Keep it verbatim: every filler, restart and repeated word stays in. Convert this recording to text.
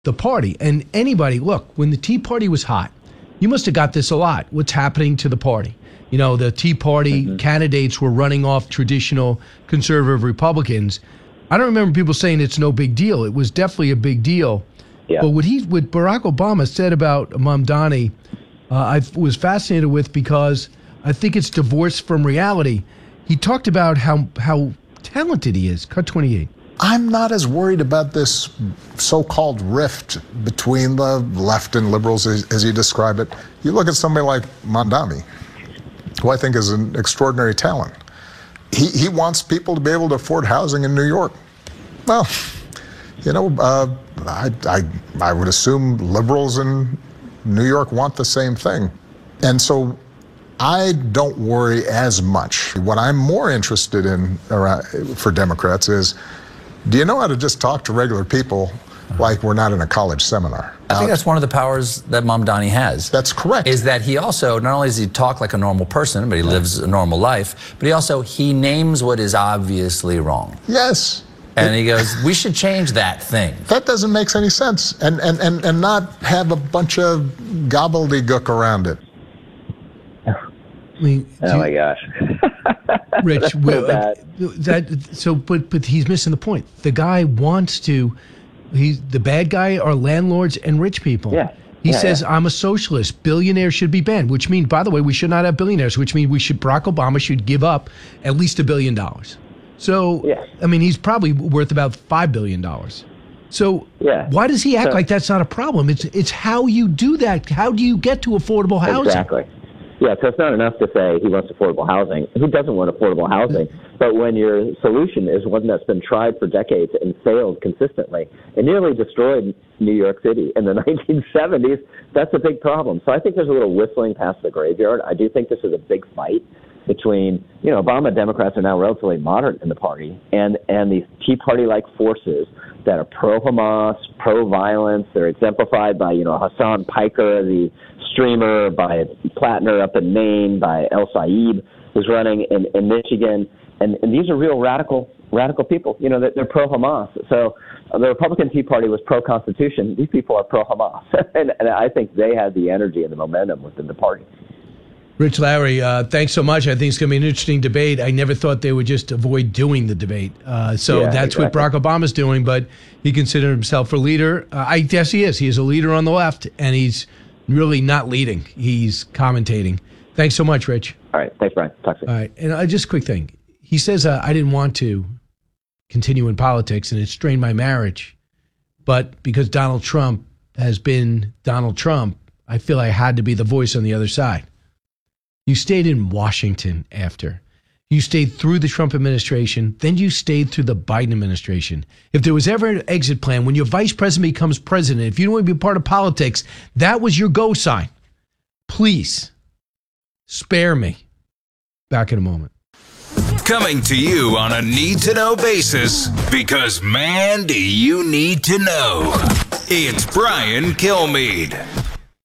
the party. And anybody, look, when the Tea Party was hot, you must have got this a lot. What's happening to the party? You know, the Tea Party mm-hmm. candidates were running off traditional conservative Republicans. I don't remember people saying it's no big deal. It was definitely a big deal. Yeah. But what he, what Barack Obama said about Mamdani, uh, I was fascinated with because I think it's divorced from reality. He talked about how how talented he is. Cut twenty-eight. I'm not as worried about this so-called rift between the left and liberals as, as you describe it. You look at somebody like Mamdani, who I think is an extraordinary talent. He, he wants people to be able to afford housing in New York. Well, you know, uh, I, I, I would assume liberals in New York want the same thing. And so I don't worry as much. What I'm more interested in around, for Democrats is, do you know how to just talk to regular people like we're not in a college seminar? I think that's one of the powers that Mamdani has. That's correct. Is that he also, not only does he talk like a normal person, but he lives a normal life, but he also, he names what is obviously wrong. Yes. And he goes, we should change that thing. That doesn't make any sense. And, and, and, and not have a bunch of gobbledygook around it. I mean, oh my gosh. Rich, well, bad. that so, but but he's missing the point. The guy wants to. He's the bad guy are landlords and rich people. Yeah. He yeah, says, yeah. I'm a socialist. Billionaires should be banned, which means, by the way, we should not have billionaires, which means we should, Barack Obama should give up at least a billion dollars. So, yes. I mean, he's probably worth about five billion dollars. So yeah. why does he act so, like that's not a problem? It's it's how you do that. How do you get to affordable housing? Exactly. Yeah, so it's not enough to say he wants affordable housing. Who doesn't want affordable housing? But when your solution is one that's been tried for decades and failed consistently and nearly destroyed New York City in the nineteen seventies, that's a big problem. So I think there's a little whistling past the graveyard. I do think this is a big fight between, you know, Obama Democrats are now relatively moderate in the party, and, and these Tea Party-like forces that are pro-Hamas, pro-violence. They're exemplified by, you know, Hassan Piker, the streamer, by Plattner up in Maine, by El Saib, who's running in, in Michigan. And, and these are real radical radical people. You know, they're, they're pro-Hamas. So uh, the Republican Tea Party was pro-Constitution. These people are pro-Hamas. and, and I think they had the energy and the momentum within the party. Rich Lowry, uh, thanks so much. I think it's going to be an interesting debate. I never thought they would just avoid doing the debate. Uh, so yeah, that's exactly. what Barack Obama's doing, but he considered himself a leader. Uh, I guess he is. He is a leader on the left, and he's really not leading. He's commentating. Thanks so much, Rich. All right. Thanks, Brian. Talk soon. All right. And uh, just a quick thing. He says, uh, I didn't want to continue in politics, and it strained my marriage. But because Donald Trump has been Donald Trump, I feel I had to be the voice on the other side. You stayed in Washington after. You stayed through the Trump administration. Then you stayed through the Biden administration. If there was ever an exit plan, when your vice president becomes president, if you don't want to be part of politics, that was your go sign. Please spare me. Back in a moment. Coming to you on a need-to-know basis, because, man, do you need to know. It's Brian Kilmeade.